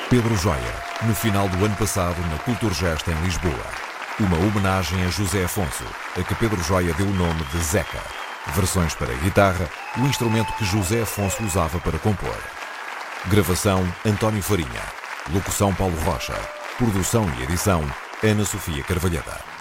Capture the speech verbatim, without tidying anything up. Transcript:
Pedro Joia, no final do ano passado na Culturgest em Lisboa. Uma homenagem a José Afonso, a que Pedro Joia deu o nome de Zeca. Versões para guitarra, o instrumento que José Afonso usava para compor. Gravação António Farinha. Locução Paulo Rocha. Produção e edição Ana Sofia Carvalheda.